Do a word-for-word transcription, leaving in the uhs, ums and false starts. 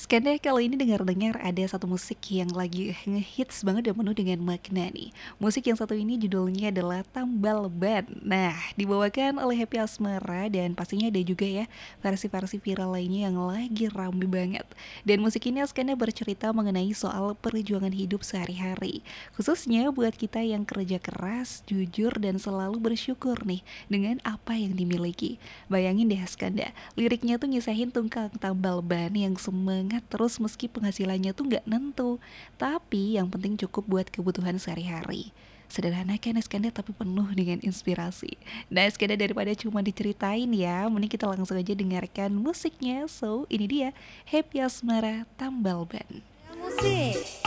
Skanda kali ini dengar-dengar ada satu musik yang lagi ngehits banget dan penuh dengan makna nih. Musik yang satu ini judulnya adalah Tambal Ban. Nah, dibawakan oleh Happy Asmara dan pastinya ada juga ya versi-versi viral lainnya yang lagi rame banget. Dan musik ini Skanda bercerita mengenai soal perjuangan hidup sehari-hari. Khususnya buat kita yang kerja keras, jujur, dan selalu bersyukur nih dengan apa yang dimiliki. Bayangin deh Skanda, liriknya tuh nyisahin tukang tambal ban yang semangat terus meski penghasilannya tuh nggak nentu. Tapi yang penting cukup buat kebutuhan sehari-hari. Sederhana kan Skanda tapi penuh dengan inspirasi. Nah Skanda daripada cuma diceritain ya, mending kita langsung aja dengarkan musiknya. So ini dia Happy Asmara Tambal Ban. Musik.